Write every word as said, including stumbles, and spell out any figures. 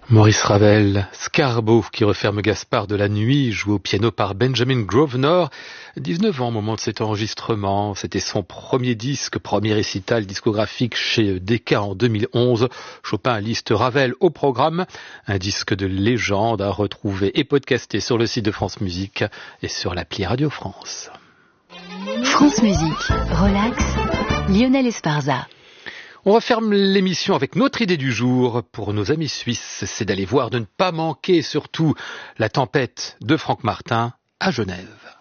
Maurice Ravel, Scarbo, qui referme Gaspard de la Nuit, joué au piano par Benjamin Grosvenor. dix-neuf ans au moment de cet enregistrement. C'était son premier disque, premier récital discographique chez Decca en deux mille onze. Chopin liste Ravel au programme. Un disque de légende à retrouver et podcasté sur le site de France Musique et sur l'appli Radio France. France Musique, relax, Lionel Esparza. On referme l'émission avec notre idée du jour pour nos amis suisses, c'est d'aller voir, de ne pas manquer surtout La Tempête de Franck Martin à Genève.